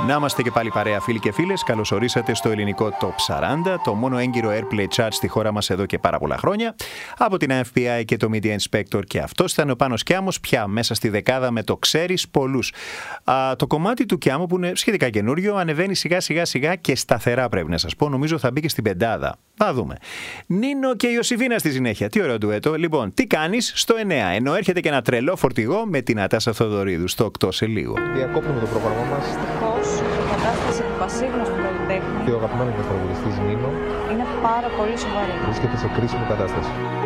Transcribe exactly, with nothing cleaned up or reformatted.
Να είμαστε και πάλι παρέα, φίλοι και φίλες. Καλώς ορίσατε στο ελληνικό Top σαράντα, το μόνο έγκυρο Airplay Chart στη χώρα μας εδώ και πάρα πολλά χρόνια. Από την εφ μπι άι και το Media Inspector, και αυτός ήταν ο Πάνος Κιάμος, πια μέσα στη δεκάδα με το ξέρεις πολλούς. Α, το κομμάτι του Κιάμου, που είναι σχετικά καινούριο, ανεβαίνει σιγά σιγά σιγά και σταθερά, πρέπει να σας πω. Νομίζω θα μπει και στην πεντάδα. Θα δούμε. Νίνο και Ιωσήφινα στη συνέχεια. Τι ωραίο ντουέτο. Λοιπόν, τι κάνεις στο εννέα, ενώ έρχεται και ένα τρελό φορτηγό με την Νατάσα Θοδωρίδου στο οκτώ σε λίγο. Διακόπτουμε το πρόγραμμά μας. Δυστυχώς, η κατάσταση του πασίγνωστου καλλιτέχνη Και ο αγαπημένος μας τραγουδιστής Νίνο είναι πάρα πολύ σοβαρή. βρίσκεται σε κρίσιμη κατάσταση.